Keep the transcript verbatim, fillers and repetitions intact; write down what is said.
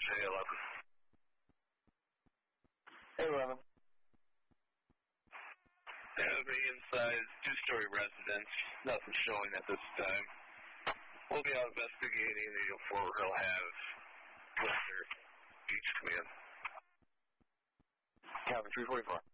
J eleven. Hey, eleven. Have inside two-story residence. Nothing showing at this time. We'll be out investigating the Fort Hill have Mister Beach Command. Calvin three forty-four.